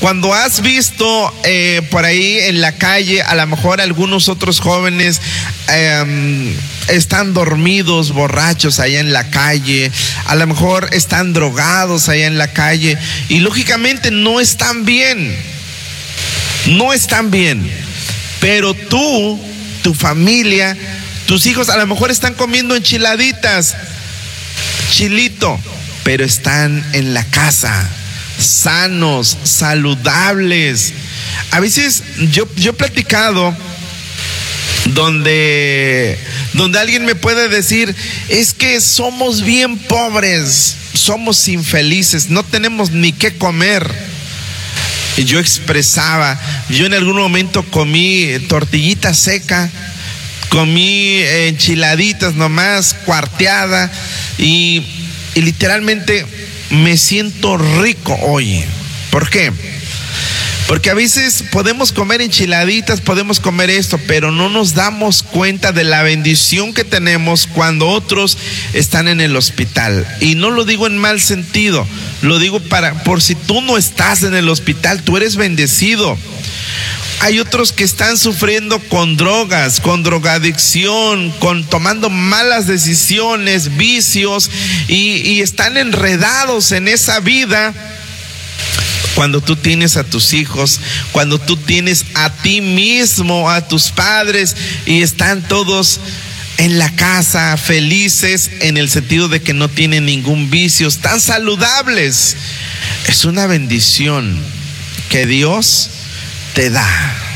Cuando has visto por ahí en la calle, a lo mejor algunos otros jóvenes están dormidos, borrachos allá en la calle, a lo mejor están drogados allá en la calle y lógicamente no están bien, pero tú, tu familia, tus hijos a lo mejor están comiendo enchiladitas, chilito, pero están en la casa, sanos, saludables. A veces yo he platicado donde alguien me puede decir, es que somos bien pobres, somos infelices, no tenemos ni qué comer. Y yo expresaba, yo en algún momento comí tortillita seca, comí enchiladitas nomás, cuarteada, y literalmente me siento rico hoy. ¿Por qué? Porque a veces podemos comer enchiladitas, podemos comer esto, pero no nos damos cuenta de la bendición que tenemos cuando otros están en el hospital. Y no lo digo en mal sentido, lo digo por si tú no estás en el hospital, tú eres bendecido. Hay otros que están sufriendo con drogas, con drogadicción, tomando malas decisiones, vicios, y están enredados en esa vida. Cuando tú tienes a tus hijos, cuando tú tienes a ti mismo, a tus padres, y están todos en la casa felices, en el sentido de que no tienen ningún vicio, están saludables, es una bendición que Dios te da.